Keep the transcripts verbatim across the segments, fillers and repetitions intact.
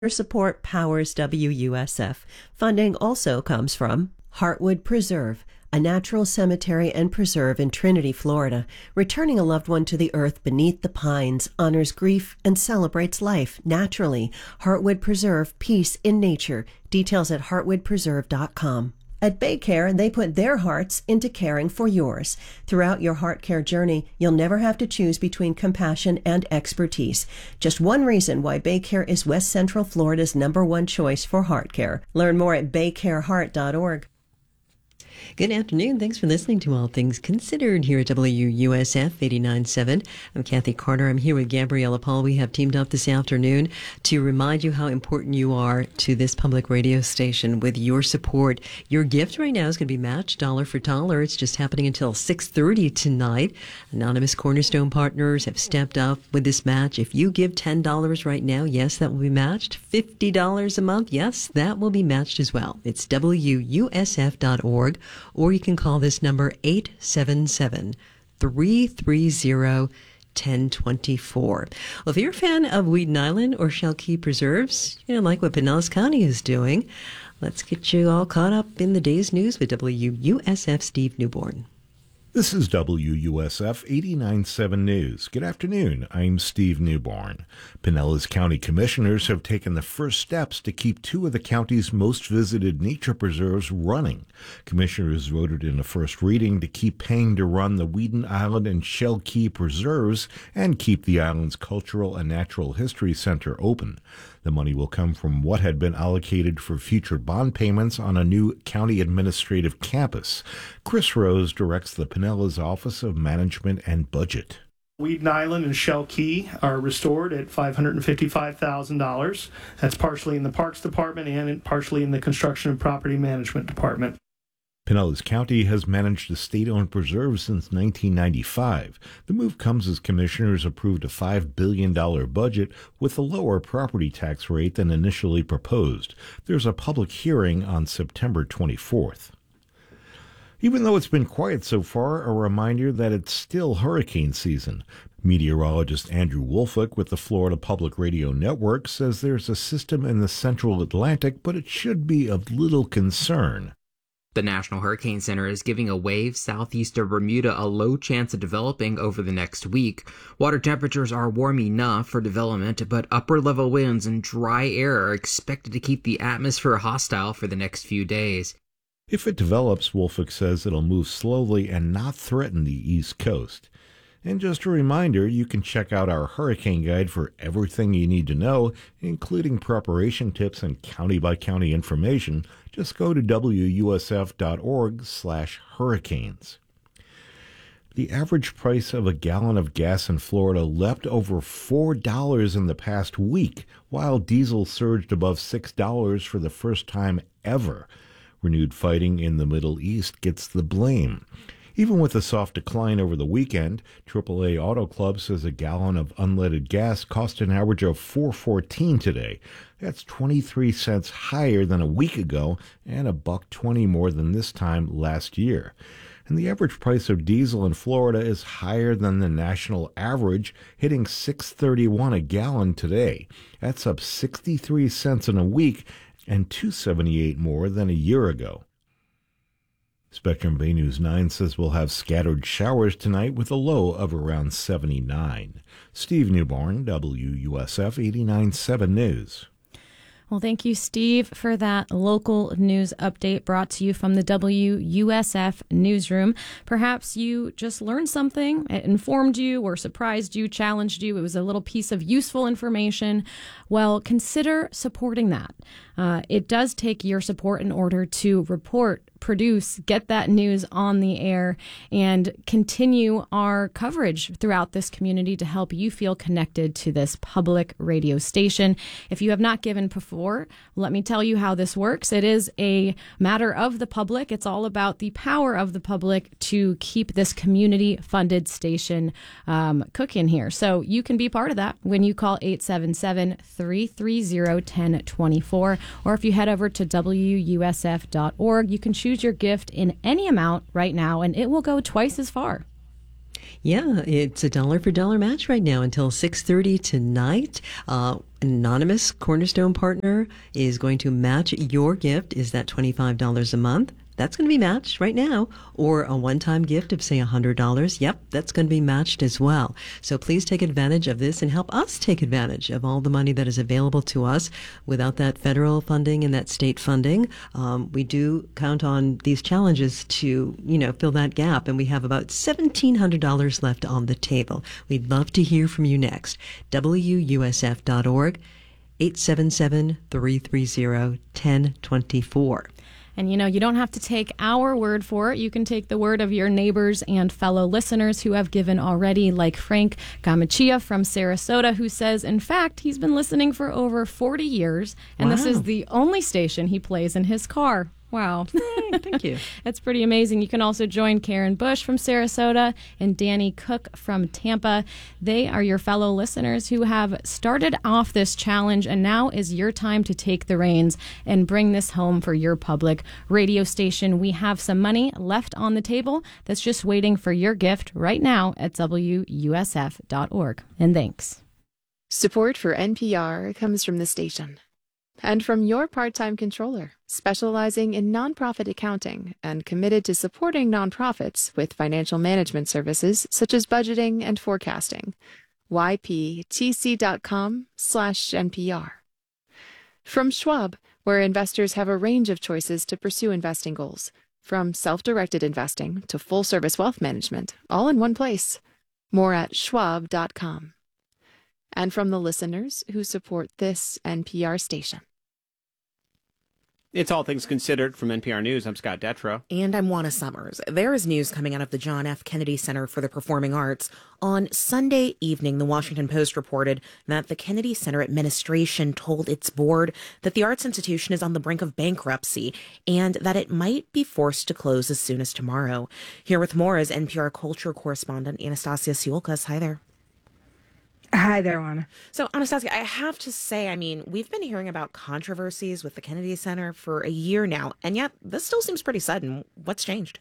Your support powers W U S F. Funding also comes from Heartwood Preserve, a natural cemetery and preserve in Trinity, Florida. Returning a loved one to the earth beneath the pines honors grief and celebrates life naturally. Heartwood Preserve, peace in nature. Details at heartwood preserve dot com. At Baycare, they put their hearts into caring for yours. Throughout your heart care journey, you'll never have to choose between compassion and expertise. Just one reason why Baycare is West Central Florida's number one choice for heart care. Learn more at baycare heart dot org. Good afternoon. Thanks for listening to All Things Considered here at W U S F eighty-nine point seven. I'm Kathy Carter. I'm here with Gabriella Paul. We have teamed up this afternoon to remind you how important you are to this public radio station with your support. Your gift right now is going to be matched dollar for dollar. It's just happening until six thirty tonight. Anonymous Cornerstone partners have stepped up with this match. If you give ten dollars right now, yes, that will be matched. fifty dollars a month, yes, that will be matched as well. It's W U S F dot org. Or you can call this number eight seven seven, three three zero, one zero two four. Well, if you're a fan of Weeden Island or Shell Key Preserves, you know, like what Pinellas County is doing, let's get you all caught up in the day's news with W U S F Steve Newborn. This is W U S F eighty-nine point seven News. Good afternoon. I'm Steve Newborn. Pinellas County Commissioners have taken the first steps to keep two of the county's most visited nature preserves running. Commissioners voted in a first reading to keep paying to run the Weeden Island and Shell Key preserves and keep the island's Cultural and Natural History Center open. The money will come from what had been allocated for future bond payments on a new county administrative campus. Chris Rose directs the Pinellas Office of Management and Budget. Weeden Island and Shell Key are restored at five hundred fifty-five thousand dollars. That's partially in the Parks Department and partially in the Construction and Property Management Department. Pinellas County has managed the state-owned preserves since nineteen ninety-five. The move comes as commissioners approved a five billion dollars budget with a lower property tax rate than initially proposed. There's a public hearing on September twenty-fourth. Even though it's been quiet so far, a reminder that it's still hurricane season. Meteorologist Andrew Wolfick with the Florida Public Radio Network says there's a system in the central Atlantic, but it should be of little concern. The National Hurricane Center is giving a wave southeast of Bermuda a low chance of developing over the next week. Water temperatures are warm enough for development, but upper-level winds and dry air are expected to keep the atmosphere hostile for the next few days. If it develops, Wolfick says it'll move slowly and not threaten the East Coast. And just a reminder, you can check out our hurricane guide for everything you need to know, including preparation tips and county-by-county information. Just go to W U S F dot org slash hurricanes. The average price of a gallon of gas in Florida leapt over four dollars in the past week, while diesel surged above six dollars for the first time ever. Renewed fighting in the Middle East gets the blame. Even with a soft decline over the weekend, triple A Auto Club says a gallon of unleaded gas cost an average of four dollars and fourteen cents today. That's twenty-three cents higher than a week ago and a buck twenty more than this time last year. And the average price of diesel in Florida is higher than the national average, hitting six dollars and thirty-one cents a gallon today. That's up sixty-three cents in a week and two dollars and seventy-eight cents more than a year ago. Spectrum Bay News nine says we'll have scattered showers tonight with a low of around seventy-nine. Steve Newborn, W U S F eighty-nine point seven News. Well, thank you, Steve, for that local news update brought to you from the W U S F newsroom. Perhaps you just learned something, it informed you or surprised you, challenged you. It was a little piece of useful information. Well, consider supporting that. Uh, it does take your support in order to report, produce, get that news on the air, and continue our coverage throughout this community to help you feel connected to this public radio station. If you have not given before, let me tell you how this works. It is a matter of the public. It's all about the power of the public to keep this community-funded station um, cooking here. So you can be part of that when you call eight seven seven, three three zero, one zero two four, or if you head over to W U S F dot org, you can choose your gift in any amount right now, and it will go twice as far. Yeah, it's a dollar for dollar match right now until six thirty tonight. Uh, anonymous Cornerstone partner is going to match your gift. Is that twenty-five dollars a month? That's going to be matched right now. Or a one-time gift of, say, one hundred dollars. Yep, that's going to be matched as well. So please take advantage of this and help us take advantage of all the money that is available to us. Without that federal funding and that state funding, um, we do count on these challenges to, you know, fill that gap. And we have about seventeen hundred dollars left on the table. We'd love to hear from you next. W U S F dot org, eight seven seven, three three zero, one zero two four. And, you know, you don't have to take our word for it. You can take the word of your neighbors and fellow listeners who have given already, like Frank Gamachia from Sarasota, who says, in fact, he's been listening for over forty years, and Wow. this is the only station he plays in his car. Wow. Hey, thank you. That's pretty amazing. You can also join Karen Bush from Sarasota and Danny Cook from Tampa. They are your fellow listeners who have started off this challenge, and now is your time to take the reins and bring this home for your public radio station. We have some money left on the table that's just waiting for your gift right now at W U S F dot org. And thanks. Support for N P R comes from the station and from your part-time controller, specializing in nonprofit accounting and committed to supporting nonprofits with financial management services such as budgeting and forecasting. Y P T C dot com slash N P R. From Schwab, where investors have a range of choices to pursue investing goals, from self-directed investing to full-service wealth management, all in one place. More at schwab dot com. And from the listeners who support this N P R station. It's All Things Considered from N P R News. I'm Scott Detrow. And I'm Juana Summers. There is news coming out of the John F. Kennedy Center for the Performing Arts. On Sunday evening, the Washington Post reported that the Kennedy Center administration told its board that the arts institution is on the brink of bankruptcy and that it might be forced to close as soon as tomorrow. Here with more is N P R culture correspondent Anastasia Siolkas. Hi there. Hi there, Juana. So, Anastasia, I have to say, I mean, we've been hearing about controversies with the Kennedy Center for a year now, and yet this still seems pretty sudden. What's changed?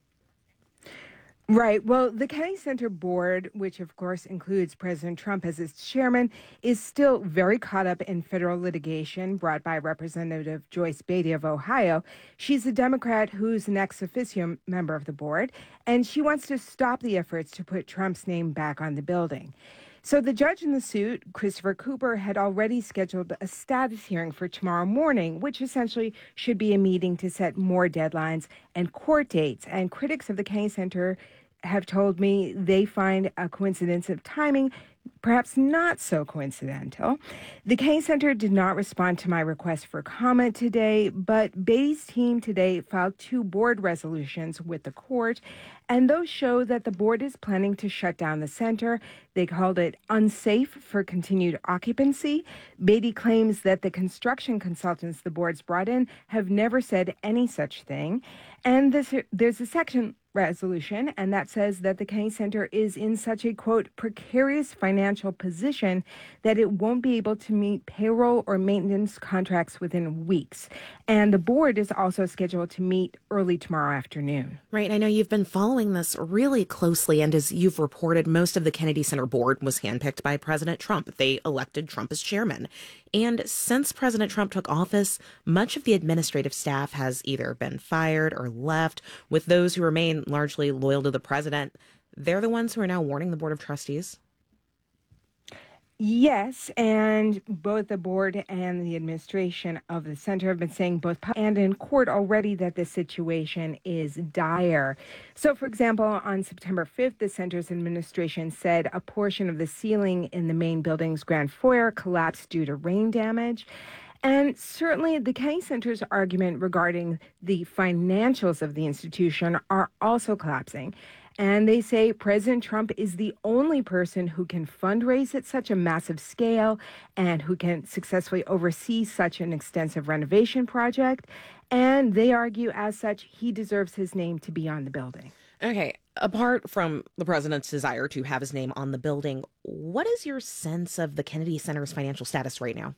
Right. Well, the Kennedy Center board, which of course includes President Trump as its chairman, is still very caught up in federal litigation brought by Representative Joyce Beatty of Ohio. She's a Democrat who's an ex officio member of the board, and she wants to stop the efforts to put Trump's name back on the building. So the judge in the suit, Christopher Cooper, had already scheduled a status hearing for tomorrow morning, which essentially should be a meeting to set more deadlines and court dates. And critics of the Kennedy Center have told me they find a coincidence of timing perhaps not so coincidental. The Kennedy Center did not respond to my request for comment today, but Beatty's team today filed two board resolutions with the court, and those show that the board is planning to shut down the center. They called it unsafe for continued occupancy. Beatty claims that the construction consultants the board's brought in have never said any such thing. And this, there's a section resolution, and that says that the Kennedy Center is in such a, quote, precarious financial position that it won't be able to meet payroll or maintenance contracts within weeks. And the board is also scheduled to meet early tomorrow afternoon. Right. I know you've been following this really closely, and as you've reported, most of the Kennedy Center board was handpicked by President Trump. They elected Trump as chairman. And since President Trump took office, much of the administrative staff has either been fired or left, with those who remain largely loyal to the president. They're the ones who are now warning the Board of Trustees. Yes, and both the board and the administration of the center have been saying both and in court already that the situation is dire. So, for example, on September fifth, the center's administration said a portion of the ceiling in the main building's grand foyer collapsed due to rain damage. And certainly the Kennedy Center's argument regarding the financials of the institution are also collapsing. And they say President Trump is the only person who can fundraise at such a massive scale and who can successfully oversee such an extensive renovation project. And they argue, as such, he deserves his name to be on the building. Okay, apart from the president's desire to have his name on the building, what is your sense of the Kennedy Center's financial status right now?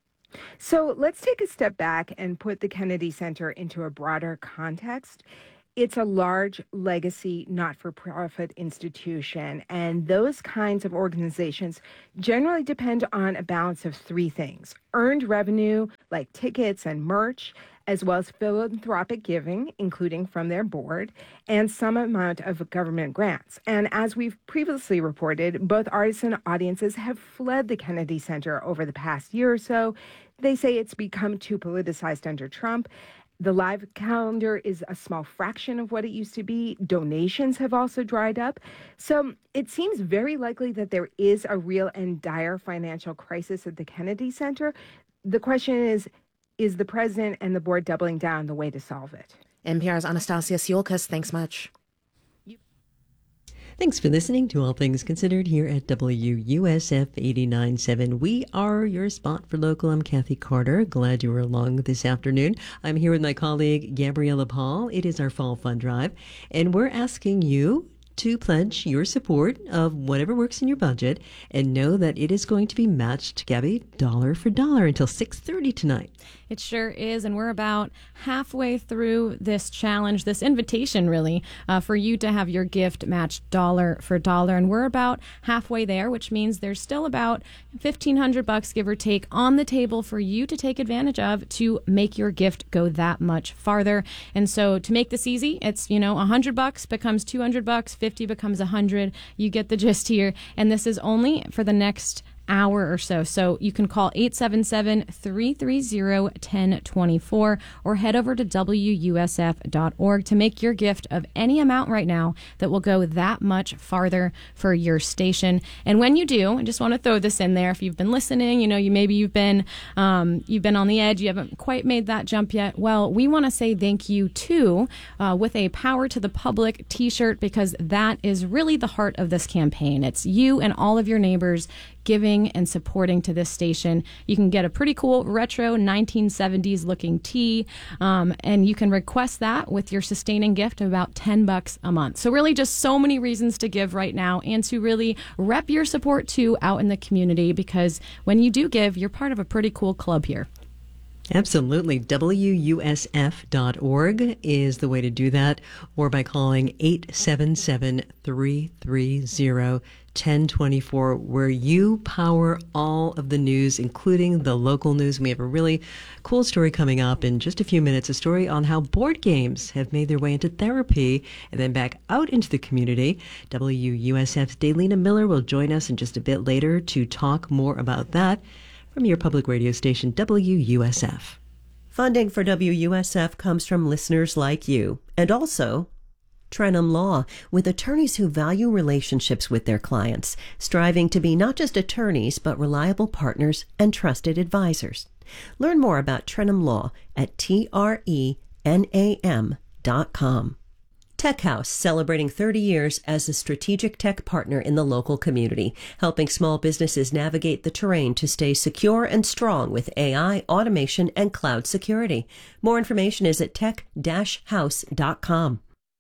So let's take a step back and put the Kennedy Center into a broader context. It's a large legacy not-for-profit institution, and those kinds of organizations generally depend on a balance of three things: earned revenue, like tickets and merch, as well as philanthropic giving, including from their board, and some amount of government grants. And as we've previously reported, both artists and audiences have fled the Kennedy Center over the past year or so. They say it's become too politicized under Trump. The live calendar is a small fraction of what it used to be. Donations have also dried up. So it seems very likely that there is a real and dire financial crisis at the Kennedy Center. The question is, is the president and the board doubling down the way to solve it? N P R's Anastasia Siolkas, thanks much. Thanks for listening to All Things Considered here at W U S F eighty-nine point seven. We are your spot for local. I'm Kathy Carter. Glad you were along this afternoon. I'm here with my colleague, Gabriella Paul. It is our Fall Fund Drive, and we're asking you to pledge your support of whatever works in your budget, and know that it is going to be matched, Gabby, dollar for dollar until six thirty tonight. It sure is, and we're about halfway through this challenge, this invitation, really, uh, for you to have your gift matched dollar for dollar, and we're about halfway there, which means there's still about fifteen hundred bucks, give or take, on the table for you to take advantage of to make your gift go that much farther. And so, to make this easy, it's, you know, one hundred bucks becomes two hundred bucks, fifty becomes one hundred. You get the gist here, and this is only for the next hour or so. So you can call eight seven seven, three three zero, one zero two four or head over to W U S F dot org to make your gift of any amount right now that will go that much farther for your station. And when you do, I just want to throw this in there. If you've been listening, you know, you maybe you've been um, you've been on the edge, you haven't quite made that jump yet. Well, we want to say thank you too uh, with a Power to the Public t-shirt, because that is really the heart of this campaign. It's you and all of your neighbors giving and supporting to this station. You can get a pretty cool retro nineteen seventies looking tee, um, and you can request that with your sustaining gift of about ten bucks a month. So really just so many reasons to give right now, and to really rep your support too out in the community, because when you do give, you're part of a pretty cool club here. Absolutely. W U S F dot org is the way to do that, or by calling eight seven seven, three three zero, one zero two four, where you power all of the news, including the local news. And we have a really cool story coming up in just a few minutes, a story on how board games have made their way into therapy and then back out into the community. W U S F's Daylina Miller will join us in just a bit later to talk more about that from your public radio station, W U S F. Funding for W U S F comes from listeners like you, and also Trenum Law, with attorneys who value relationships with their clients, striving to be not just attorneys, but reliable partners and trusted advisors. Learn more about Trenum Law at T R E N A M dot com. Tech House, celebrating thirty years as a strategic tech partner in the local community, helping small businesses navigate the terrain to stay secure and strong with A I, automation, and cloud security. More information is at tech dash house dot com.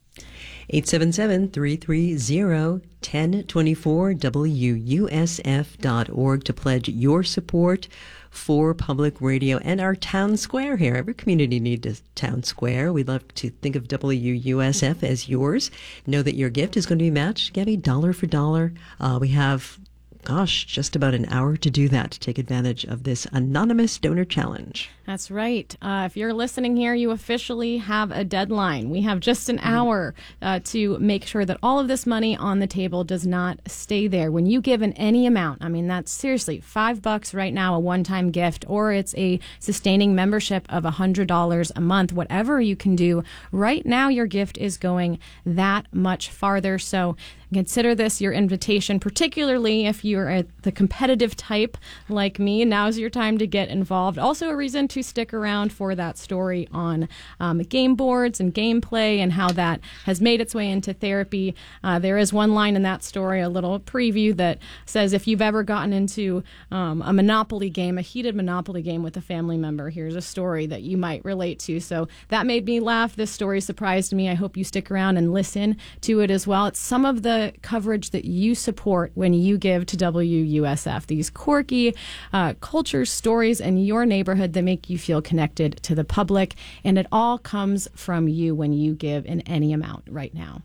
eight seven seven, three three zero, one zero two four, W U S F dot org to pledge your support for public radio and our town square here. Every community needs a town square. We love to think of W U S F as yours. Know that your gift is going to be matched, Gabby, dollar for dollar. Uh, we have, gosh, just about an hour to do that, to take advantage of this anonymous donor challenge. That's right. Uh, if you're listening here, you officially have a deadline. We have just an hour uh, to make sure that all of this money on the table does not stay there. When you give in any amount, I mean, that's seriously five bucks right now, a one-time gift, or it's a sustaining membership of one hundred dollars a month, whatever you can do. Right now, your gift is going that much farther. So consider this your invitation, particularly if you're the competitive type like me. Now's your time to get involved. Also a reason to stick around for that story on um, game boards and gameplay and how that has made its way into therapy. Uh, there is one line in that story, a little preview, that says if you've ever gotten into um, a Monopoly game, a heated Monopoly game with a family member, here's a story that you might relate to. So that made me laugh. This story surprised me. I hope you stick around and listen to it as well. It's some of the the coverage that you support when you give to W U S F. These quirky uh, culture stories in your neighborhood that make you feel connected to the public. And it all comes from you when you give in any amount right now.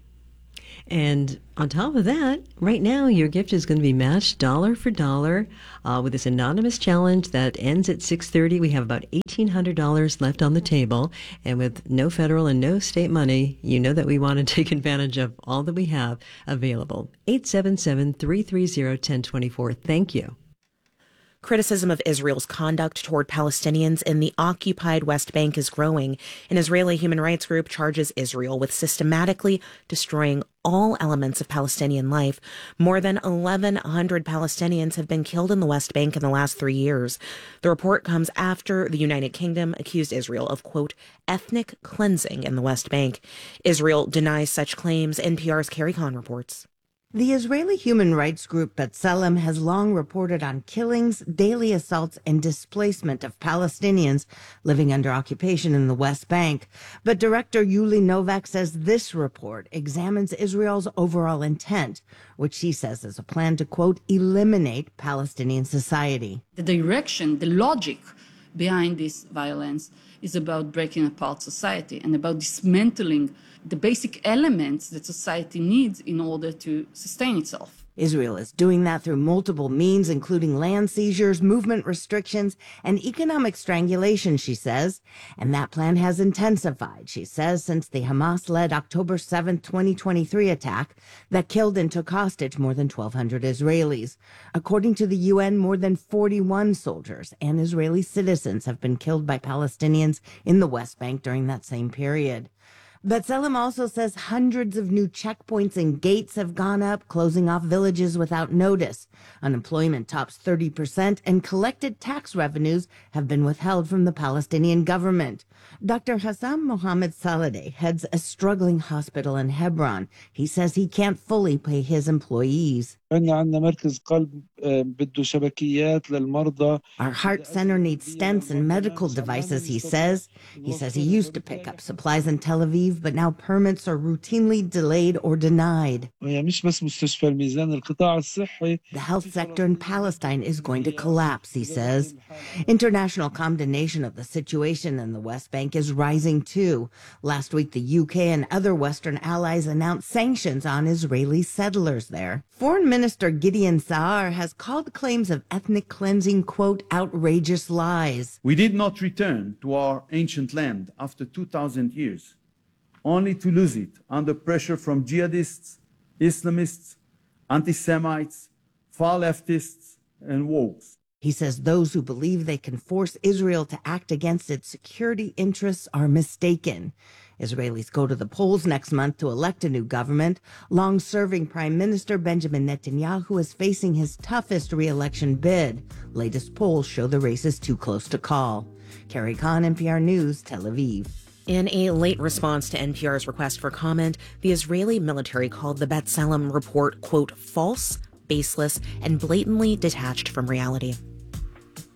And on top of that, right now, your gift is going to be matched dollar for dollar uh, with this anonymous challenge that ends at six thirty. We have about eighteen hundred dollars left on the table. And with no federal and no state money, you know that we want to take advantage of all that we have available. eight seven seven, three three zero, one zero two four. Thank you. Criticism of Israel's conduct toward Palestinians in the occupied West Bank is growing. An Israeli human rights group charges Israel with systematically destroying all elements of Palestinian life. More than eleven hundred Palestinians have been killed in the West Bank in the last three years. The report comes after the United Kingdom accused Israel of, quote, ethnic cleansing in the West Bank. Israel denies such claims. N P R's Carrie Kahn reports. The Israeli human rights group B'Tselem has long reported on killings, daily assaults, and displacement of Palestinians living under occupation in the West Bank. But Director Yuli Novak says this report examines Israel's overall intent, which she says is a plan to, quote, eliminate Palestinian society. The direction, the logic behind this violence is about breaking apart society and about dismantling the basic elements that society needs in order to sustain itself. Israel is doing that through multiple means, including land seizures, movement restrictions, and economic strangulation, she says. And that plan has intensified, she says, since the Hamas-led October seventh, twenty twenty-three attack that killed and took hostage more than twelve hundred Israelis. According to the U N, more than forty-one soldiers and Israeli citizens have been killed by Palestinians in the West Bank during that same period. B'Tselem also says hundreds of new checkpoints and gates have gone up, closing off villages without notice. Unemployment tops thirty percent, and collected tax revenues have been withheld from the Palestinian government. Doctor Hassam Mohammed Saladeh heads a struggling hospital in Hebron. He says he can't fully pay his employees. Our heart center needs stents and medical devices, he says. He says he used to pick up supplies in Tel Aviv, but now permits are routinely delayed or denied. The health sector in Palestine is going to collapse, he says. International condemnation of the situation in the West Bank is rising too. Last week, the U K and other Western allies announced sanctions on Israeli settlers there. Foreign Minister Gideon Saar has called claims of ethnic cleansing, quote, outrageous lies. We did not return to our ancient land after two thousand years, only to lose it under pressure from jihadists, Islamists, anti-Semites, far leftists, and wokes. He says those who believe they can force Israel to act against its security interests are mistaken. Israelis go to the polls next month to elect a new government. Long-serving Prime Minister Benjamin Netanyahu is facing his toughest re-election bid. Latest polls show the race is too close to call. Carrie Kahn, N P R News, Tel Aviv. In a late response to N P R's request for comment, the Israeli military called the B'Tselem report, quote, false, baseless, and blatantly detached from reality.